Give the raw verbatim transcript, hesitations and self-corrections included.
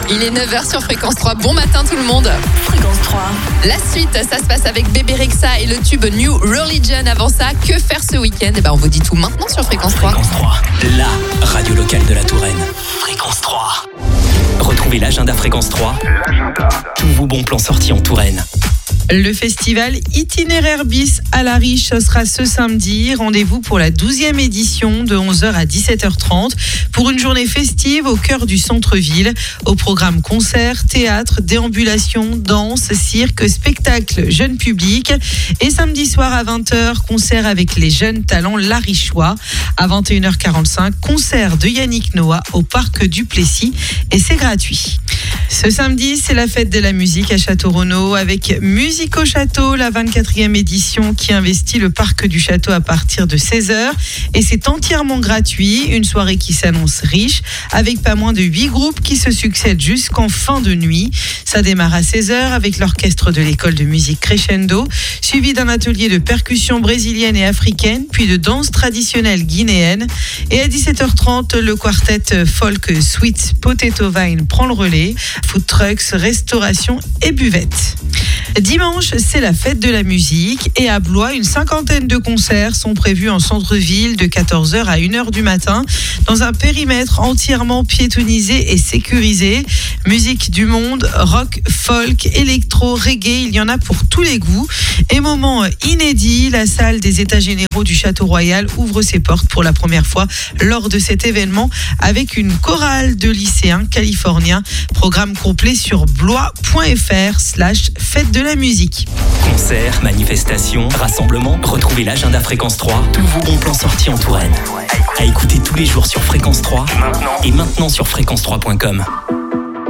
Il est neuf heures sur Fréquence trois. Bon matin tout le monde. Fréquence trois. La suite, ça se passe avec Bébé Rexha et le tube New Religion. Avant ça, que faire ce week-end? Et ben, on vous dit tout maintenant sur Fréquence trois. Fréquence trois, la radio locale de la Touraine. Fréquence trois. Retrouvez l'agenda Fréquence trois. L'agenda. Tous vos bons plans sortis en Touraine. Le festival Itinéraire Bis à la Riche, ce sera ce samedi. Rendez-vous pour la douzième édition de onze heures à dix-sept heures trente pour une journée festive au cœur du centre-ville. Au programme concerts, théâtre, déambulation, danse, cirque, spectacle, jeune public. Et samedi soir à vingt heures, concert avec les jeunes talents larichois. À vingt et une heures quarante-cinq, concert de Yannick Noah au parc du Plessis et c'est gratuit. Ce samedi, c'est la fête de la musique à Château-Renaud avec Musique au Château, la vingt-quatrième édition qui investit le parc du château à partir de seize heures. Et c'est entièrement gratuit, une soirée qui s'annonce riche avec pas moins de huit groupes qui se succèdent jusqu'en fin de nuit. Ça démarre à seize heures avec l'orchestre de l'école de musique Crescendo, suivi d'un atelier de percussion brésilienne et africaine, puis de danse traditionnelle guinéenne. Et à dix-sept heures trente, le quartet folk Sweet Potato Vine prend le relais. Food trucks, restauration et buvette. Dimanche, c'est la fête de la musique et à Blois, une cinquantaine de concerts sont prévus en centre-ville de quatorze heures à une heure du matin dans un périmètre entièrement piétonnisé et sécurisé. Musique du monde, rock, folk, électro, reggae, il y en a pour tous les goûts. Et moment inédit, la salle des États généraux du Château Royal ouvre ses portes pour la première fois lors de cet événement avec une chorale de lycéens californiens. Programme complet sur blois.fr slash fête de la musique. Concerts, manifestations, rassemblements, retrouvez l'agenda Fréquence trois, tous vos bons plans sortis en Touraine. À écouter tous les jours sur Fréquence trois et maintenant sur fréquence trois point com.